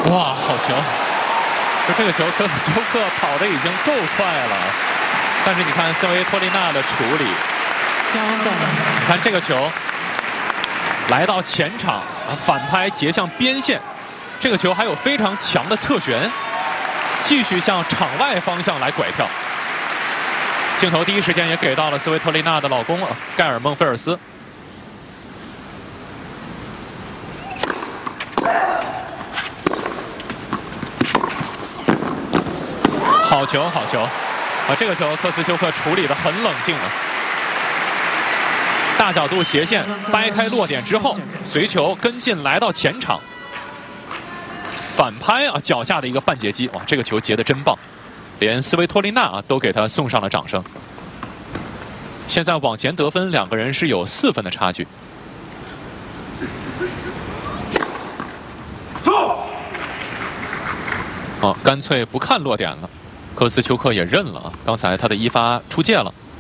哇，好球！就这个球，科斯丘克跑的已经够快了，但是你看斯维托利娜的处理，你看这个球来到前场反拍截向边线，这个球还有非常强的侧旋，继续向场外方向来拐跳。镜头第一时间也给到了斯维托利娜的老公盖尔孟菲尔斯。好球，好球！这个球科斯丘克处理得很冷静大角度斜线掰开落点之后，随球跟进来到前场，反拍脚下的一个半截击，哇，这个球截得真棒，连斯维托利娜都给他送上了掌声。现在往前得分，两个人是有4分的差距。干脆不看落点了。科斯丘克也认了刚才他的一发出界了。